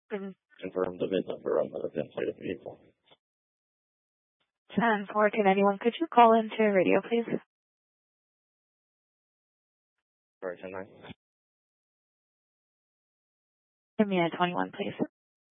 Confirm the VIN number on the VIN plate of the vehicle. 10-4-291, could you call into radio, please? Sorry, 10-9. Give me a 21, please.